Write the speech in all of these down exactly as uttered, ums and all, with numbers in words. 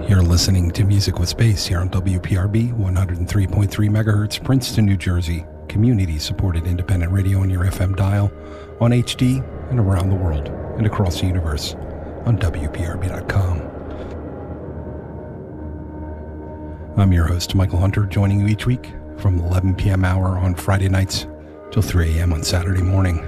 You're listening to Music with Space here on W P R B one oh three point three megahertz, Princeton, New Jersey, community-supported independent radio on your F M dial, on H D, and around the world and across the universe on W P R B dot com. I'm your host, Michael Hunter, joining you each week from eleven p.m. hour on Friday nights till three a.m. on Saturday morning.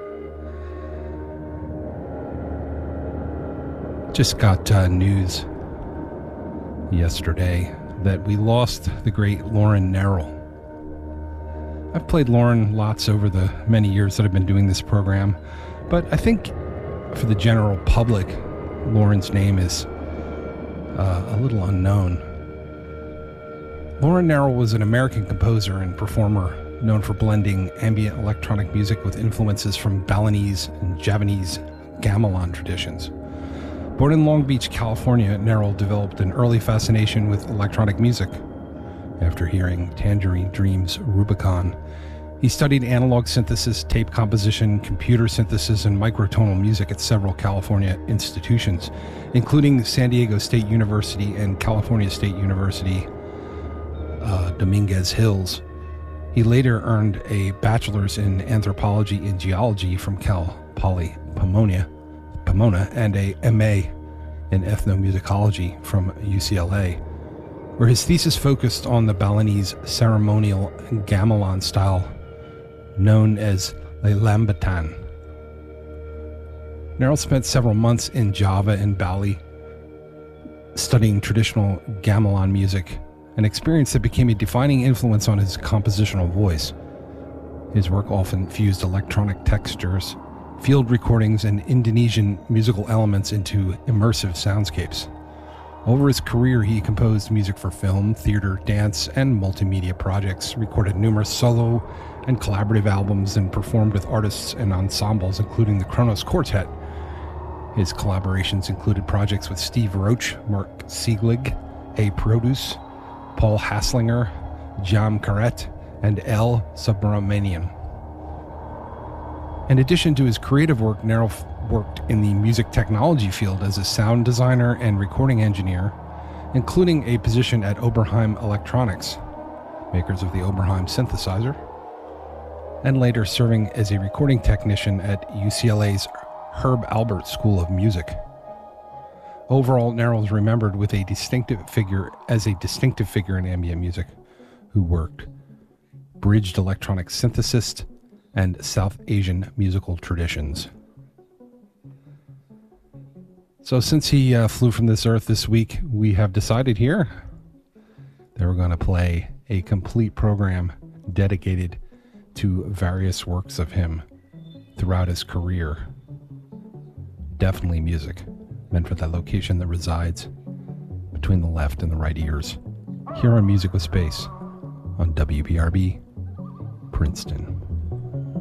Just got uh, news yesterday that we lost the great Lauren Nerrill. I've played Lauren lots over the many years that I've been doing this program, but I think for the general public, Lauren's name is uh, a little unknown. Lauren Nerrill was an American composer and performer known for blending ambient electronic music with influences from Balinese and Javanese gamelan traditions. Born in Long Beach, California, Nerrill developed an early fascination with electronic music. After hearing Tangerine Dream's Rubicon, he studied analog synthesis, tape composition, computer synthesis, and microtonal music at several California institutions, including San Diego State University and California State University, uh, Dominguez Hills. He later earned a bachelor's in anthropology and geology from Cal Poly Pomona, Pomona and a M A in ethnomusicology from U C L A, where his thesis focused on the Balinese ceremonial gamelan style known as Le Lambatan. Nerrill spent several months in Java and Bali studying traditional gamelan music, an experience that became a defining influence on his compositional voice. His work often fused electronic textures, field recordings, and Indonesian musical elements into immersive soundscapes. Over his career, he composed music for film, theater, dance, and multimedia projects, recorded numerous solo and collaborative albums, and performed with artists and ensembles, including the Kronos Quartet. His collaborations included projects with Steve Roach, Mark Siegelig, A. Produce, Paul Hasslinger, Jam Carrette, and L. Subramanian. In addition to his creative work, Nerrill worked in the music technology field as a sound designer and recording engineer, including a position at Oberheim Electronics, makers of the Oberheim synthesizer, and later serving as a recording technician at U C L A's Herb Alpert School of Music. Overall, Nerrill is remembered with a distinctive figure as a distinctive figure in ambient music, who worked bridged electronic synthesis and South Asian musical traditions. So since he uh, flew from this earth this week, we have decided here that we're going to play a complete program dedicated to various works of him throughout his career. Definitely music meant for that location that resides between the left and the right ears. Here on Music with Space on W P R B, Princeton.